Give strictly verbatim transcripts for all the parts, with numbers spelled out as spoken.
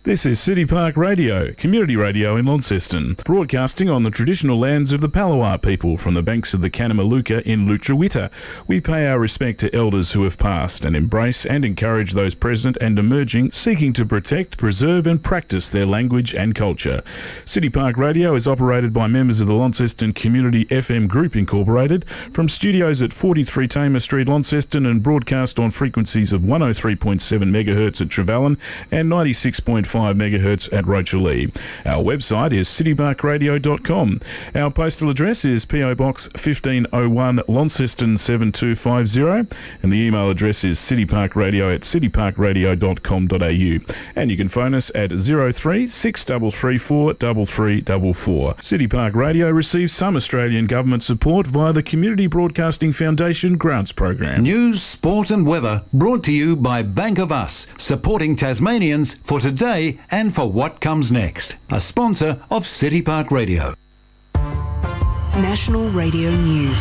This is City Park Radio, community radio in Launceston, broadcasting on the traditional lands of the Palawa people from the banks of the Kanamaluka in Lutruwita. We pay our respect to elders who have passed and embrace and encourage those present and emerging, seeking to protect, preserve and practice their language and culture. City Park Radio is operated by members of the Launceston Community F M Group Incorporated from studios at forty-three Tamer Street, Launceston, and broadcast on frequencies of one oh three point seven megahertz at Trevellyn and ninety-six point five megahertz at Rochalee. Our website is city park radio dot com. Our postal address is P O Box fifteen oh one Launceston seven two five zero, and the email address is cityparkradio at city park radio dot com dot a u. And you can phone us at zero three six three three four three three four four. City Park Radio receives some Australian government support via the Community Broadcasting Foundation grants program. News, sport and weather brought to you by Bank of Us, supporting Tasmanians for today and for what comes next. A sponsor of City Park Radio. National Radio News.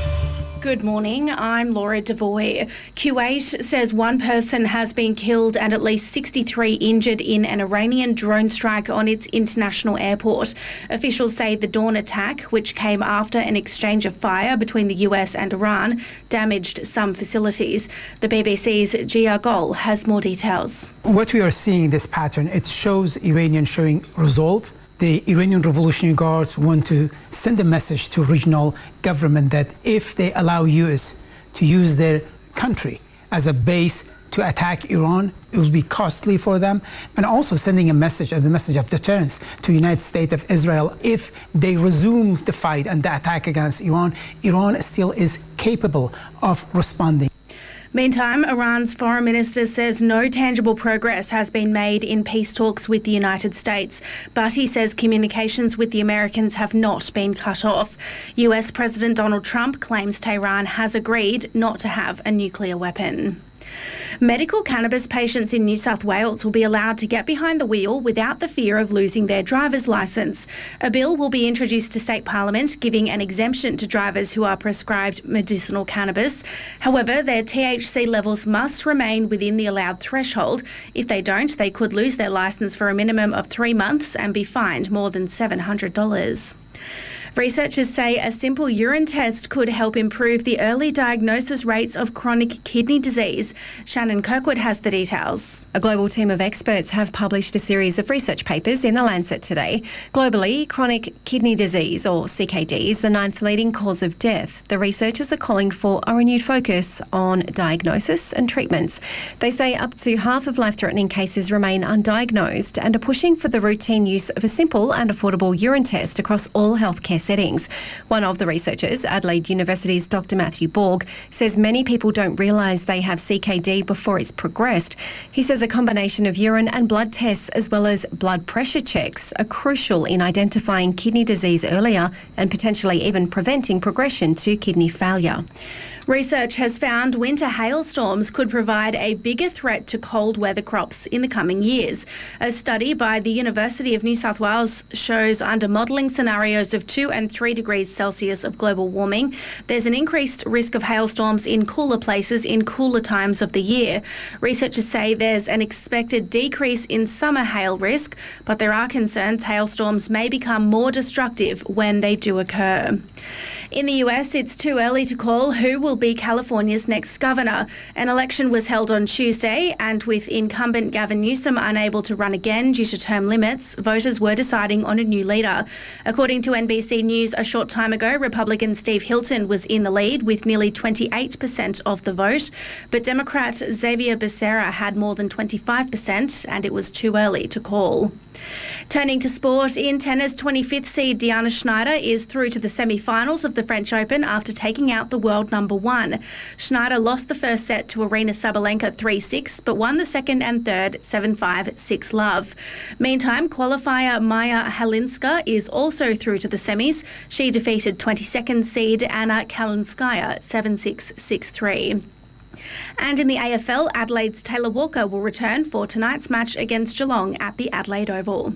Good morning, I'm Laura Devoy. Kuwait says one person has been killed and at least sixty-three injured in an Iranian drone strike on its international airport. Officials say the dawn attack, which came after an exchange of fire between the U S and Iran, damaged some facilities. The B B C's Gia Gol has more details. What we are seeing, this pattern, it shows Iranians showing resolve. The Iranian Revolutionary Guards want to send a message to regional government that if they allow U S to use their country as a base to attack Iran, it will be costly for them, and also sending a message, a message of deterrence to the United States of Israel. If they resume the fight and the attack against Iran, Iran still is capable of responding. Meantime, Iran's foreign minister says no tangible progress has been made in peace talks with the United States, but he says communications with the Americans have not been cut off. U S President Donald Trump claims Tehran has agreed not to have a nuclear weapon. Medical cannabis patients in New South Wales will be allowed to get behind the wheel without the fear of losing their driver's licence. A bill will be introduced to State Parliament giving an exemption to drivers who are prescribed medicinal cannabis. However, their T H C levels must remain within the allowed threshold. If they don't, they could lose their licence for a minimum of three months and be fined more than seven hundred dollars. Researchers say a simple urine test could help improve the early diagnosis rates of chronic kidney disease. Shannon Kirkwood has the details. A global team of experts have published a series of research papers in The Lancet today. Globally, chronic kidney disease, or C K D, is the ninth leading cause of death. The researchers are calling for a renewed focus on diagnosis and treatments. They say up to half of life-threatening cases remain undiagnosed and are pushing for the routine use of a simple and affordable urine test across all healthcare settings. One of the researchers, Adelaide University's Doctor Matthew Borg, says many people don't realise they have C K D before it's progressed. He says a combination of urine and blood tests as well as blood pressure checks are crucial in identifying kidney disease earlier and potentially even preventing progression to kidney failure. Research has found winter hailstorms could provide a bigger threat to cold weather crops in the coming years. A study by the University of New South Wales shows under modelling scenarios of two and three degrees Celsius of global warming, there's an increased risk of hailstorms in cooler places in cooler times of the year. Researchers say there's an expected decrease in summer hail risk, but there are concerns hailstorms may become more destructive when they do occur. In the U S, it's too early to call who will be California's next governor. An election was held on Tuesday, and with incumbent Gavin Newsom unable to run again due to term limits, voters were deciding on a new leader. According to N B C News, a short time ago, Republican Steve Hilton was in the lead with nearly twenty-eight percent of the vote, but Democrat Xavier Becerra had more than twenty-five percent, and it was too early to call. Turning to sport, in tennis, twenty-fifth seed Diana Schneider is through to the semi-finals of the French Open after taking out the world number one. Schneider lost the first set to Arina Sabalenka three six, but won the second and third seven five, six love. Meantime, qualifier Maya Halinska is also through to the semis. She defeated twenty-second seed Anna Kalinskaya seven six, six three. And in the A F L, Adelaide's Taylor Walker will return for tonight's match against Geelong at the Adelaide Oval.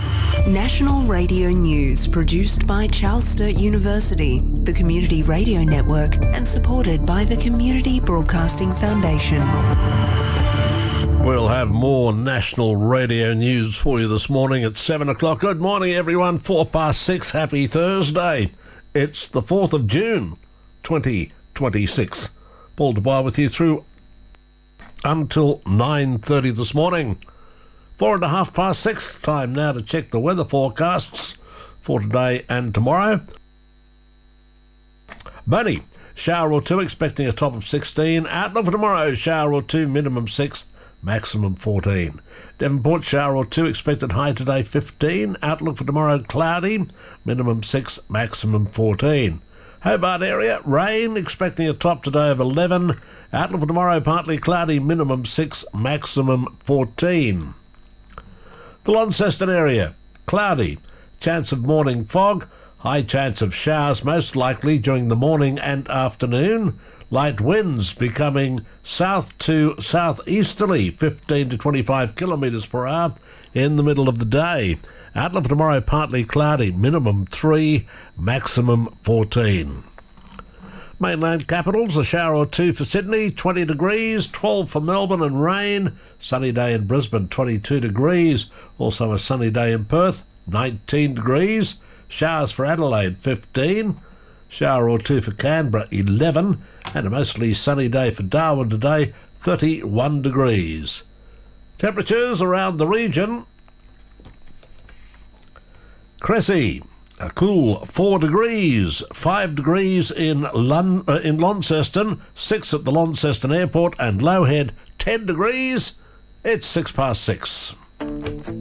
National Radio News, produced by Charles Sturt University, the Community Radio Network, and supported by the Community Broadcasting Foundation. We'll have more national radio news for you this morning at seven o'clock. Good morning, everyone. Four past six. Happy Thursday. It's the fourth of June, twenty twenty-six. Paul DeBar with you through until nine thirty this morning. Four and a half past six. Time now to check the weather forecasts for today and tomorrow. Bonnie, shower or two, expecting a top of sixteen. Outlook for tomorrow, shower or two, minimum six, maximum fourteen. Devonport, shower or two, expected high today, fifteen. Outlook for tomorrow, cloudy, minimum six, maximum fourteen. Hobart area, rain, expecting a top today of eleven. Outlook for tomorrow, partly cloudy, minimum six, maximum fourteen. The Launceston area, cloudy, chance of morning fog, high chance of showers most likely during the morning and afternoon. Light winds becoming south to southeasterly, fifteen to twenty-five kilometres per hour in the middle of the day. Outlook for tomorrow, partly cloudy, minimum three, maximum fourteen. Mainland capitals, a shower or two for Sydney, twenty degrees, twelve for Melbourne and rain. Sunny day in Brisbane, twenty-two degrees. Also a sunny day in Perth, nineteen degrees. Showers for Adelaide, fifteen. Shower or two for Canberra, eleven. And a mostly sunny day for Darwin today, thirty-one degrees. Temperatures around the region. Cressy, a cool four degrees, five degrees in Lon- uh, in Launceston, six at the Launceston Airport, and Lowhead, ten degrees. It's six past six.